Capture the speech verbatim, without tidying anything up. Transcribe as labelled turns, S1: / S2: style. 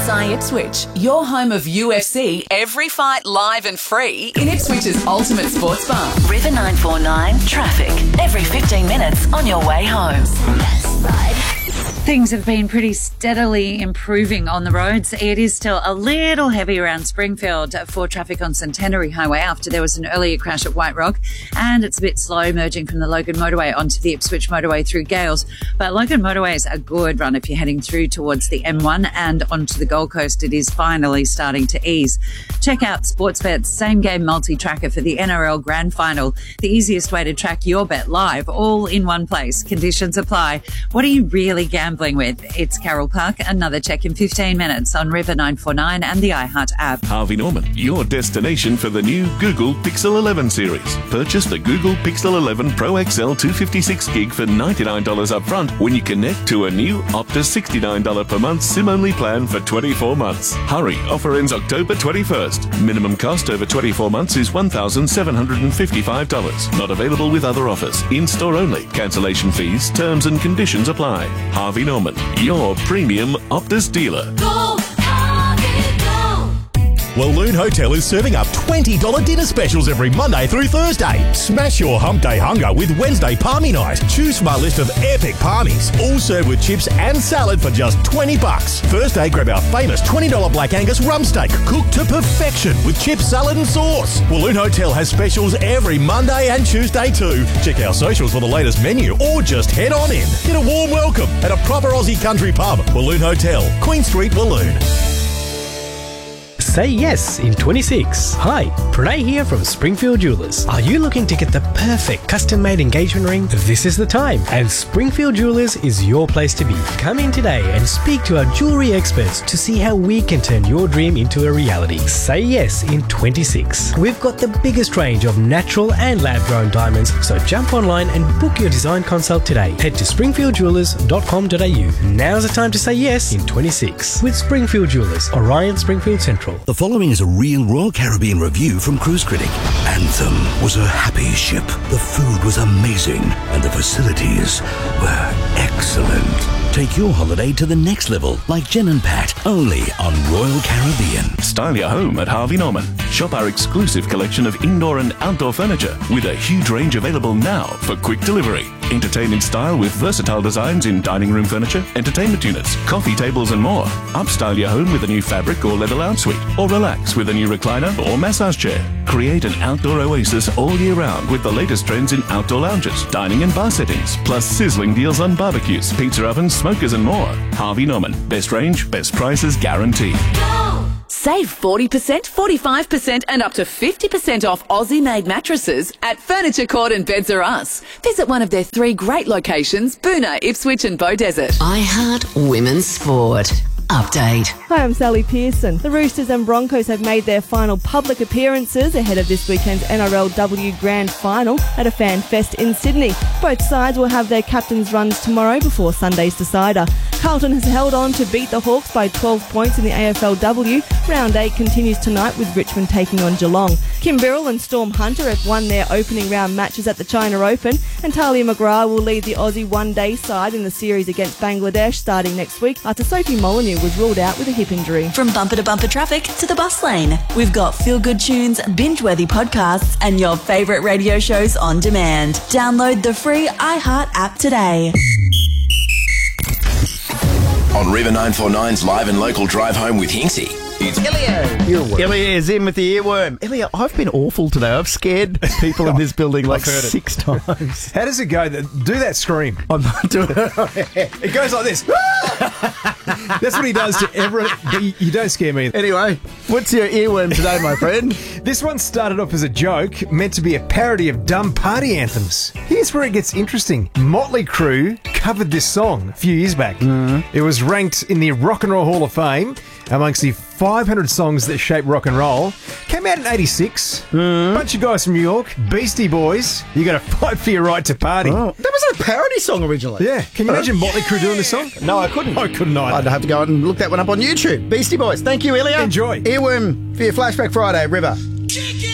S1: S I Ipswich, your home of U F C, every fight live and free in Ipswich's ultimate sports bar.
S2: River nine four nine traffic. Every fifteen minutes on your way home.
S3: Things have been pretty steadily improving on the roads. It is still a little heavy around Springfield for traffic on Centenary Highway after there was an earlier crash at White Rock, and it's a bit slow merging from the Logan Motorway onto the Ipswich Motorway through Gales. But Logan Motorway is a good run if you're heading through towards the M one and onto the Gold Coast. It is finally starting to ease. Check out Sportsbet's same game multi-tracker for the N R L Grand Final. The easiest way to track your bet live, all in one place. Conditions apply. What are you really gambling with? It's Carol Park. Another check in fifteen minutes on River nine four nine and the iHeart app.
S4: Harvey Norman, your destination for the new Google Pixel eleven series. Purchase the Google Pixel eleven Pro X L two fifty-six gig for ninety-nine dollars up front when you connect to a new Optus sixty-nine dollars per month SIM-only plan for twenty-four months. Hurry, offer ends October twenty-first. Minimum cost over twenty-four months is one thousand seven hundred fifty-five dollars. Not available with other offers. In-store only. Cancellation fees, terms and conditions apply. Harvey Norman, your premium Optus dealer.
S5: Go, Harvey, go!
S6: Walloon Hotel is serving up twenty dollars dinner specials every Monday through Thursday. Smash your hump day hunger with Wednesday Palmy Night. Choose from our list of epic palmies, all served with chips and salad for just twenty bucks. Thursday, grab our famous twenty dollars Black Angus rump steak, cooked to perfection with chips, salad and sauce. Walloon Hotel has specials every Monday and Tuesday too. Check our socials for the latest menu or just head on in. Get a warm welcome at a proper Aussie country pub. Walloon Hotel, Queen Street, Walloon.
S7: Say yes in twenty-six. Hi, Pranay here from Springfield Jewelers. Are you looking to get the perfect custom-made engagement ring? This is the time, and Springfield Jewelers is your place to be. Come in today and speak to our jewellery experts to see how we can turn your dream into a reality. Say yes in twenty-six. We've got the biggest range of natural and lab-grown diamonds, so jump online and book your design consult today. Head to springfield jewelers dot com dot a u. Now's the time to say yes in twenty-six with Springfield Jewelers, Orion Springfield Central.
S8: The following is a real Royal Caribbean review from Cruise Critic. Anthem was a happy ship. The food was amazing and the facilities were excellent. Take your holiday to the next level like Jen and Pat, only on Royal Caribbean.
S4: Style your home at Harvey Norman. Shop our exclusive collection of indoor and outdoor furniture with a huge range available now for quick delivery. Entertain in style with versatile designs in dining room furniture, entertainment units, coffee tables and more. Upstyle your home with a new fabric or leather lounge suite, or relax with a new recliner or massage chair. Create an outdoor oasis all year round with the latest trends in outdoor lounges, dining and bar settings, plus sizzling deals on barbecues, pizza ovens, smokers and more. Harvey Norman. Best range, best prices guaranteed.
S5: Go!
S1: Save forty percent, forty-five percent and up to fifty percent off Aussie-made mattresses at Furniture Court and Beds R Us. Visit one of their three great locations, Boonah, Ipswich and Beaudesert.
S2: iHeart Women's Sport. Update.
S9: Hi, I'm Sally Pearson. The Roosters and Broncos have made their final public appearances ahead of this weekend's N R L W Grand Final at a fan fest in Sydney. Both sides will have their captains' runs tomorrow before Sunday's decider. Carlton has held on to beat the Hawks by twelve points in the A F L W. Round eight continues tonight with Richmond taking on Geelong. Kim Birrell and Storm Hunter have won their opening round matches at the China Open, and Talia McGrath will lead the Aussie one-day side in the series against Bangladesh starting next week after Sophie Molyneux was ruled out with a hip injury.
S10: From bumper to bumper traffic to the bus lane, we've got feel-good tunes, binge-worthy podcasts and your favourite radio shows on demand. Download the free iHeart app today.
S11: On River nine four nine's live and local drive home with Hinksy, it's
S12: Ilya. Ilya is in with the earworm. Ilya, I've been awful today. I've scared people in this building like six times.
S13: How does it go? Do that scream.
S12: I'm not doing it.
S13: It goes like this. That's what he does to everyone. You don't scare me.
S12: Anyway, what's your earworm today, my friend?
S13: This one started off as a joke, meant to be a parody of dumb party anthems. Here's where it gets interesting. Motley Crue covered this song a few years back.
S12: Mm-hmm.
S13: It was ranked in the Rock and Roll Hall of Fame amongst the five hundred songs that shape rock and roll. Came out in eighty-six.
S12: Mm.
S13: Bunch of guys from New York. Beastie Boys. You got to fight for your right to party.
S12: Oh, that was a parody song originally.
S13: Yeah. Can you imagine Motley Crue doing this song?
S12: No, I couldn't.
S13: I couldn't either.
S12: I'd have to go and look that one up on YouTube. Beastie Boys. Thank you, Ilya.
S13: Enjoy.
S12: Earworm for your Flashback Friday, River.